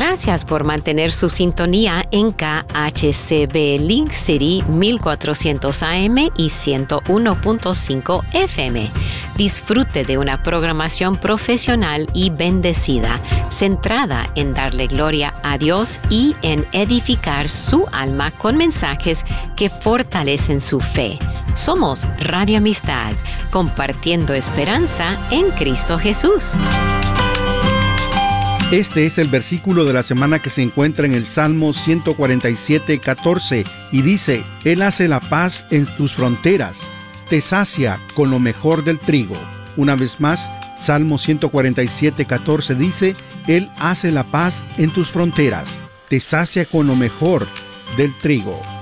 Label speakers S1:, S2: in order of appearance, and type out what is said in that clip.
S1: Gracias por mantener su sintonía en KHCB Link City 1400 AM y 101.5 FM. Disfrute de una programación profesional y bendecida, centrada en darle gloria a Dios y en edificar su alma con mensajes que fortalecen su fe. Somos Radio Amistad, compartiendo esperanza en Cristo Jesús.
S2: Este es el versículo de la semana que se encuentra en el Salmo 147:14 y dice: Él hace la paz en tus fronteras, te sacia con lo mejor del trigo. Una vez más, Salmo 147:14 dice: Él hace la paz en tus fronteras, te sacia con lo mejor del trigo.